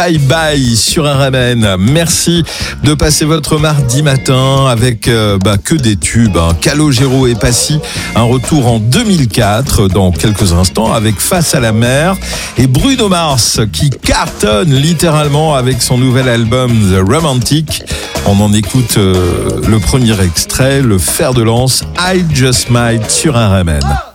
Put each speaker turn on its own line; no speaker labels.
Bye bye sur RMN. Merci de passer votre mardi matin avec que des tubes. Calogero et Passy, un retour en 2004 dans quelques instants avec Face à la mer. Et Bruno Mars qui cartonne littéralement avec son nouvel album The Romantic. On en écoute le premier extrait, le fer de lance I Just Might sur RMN.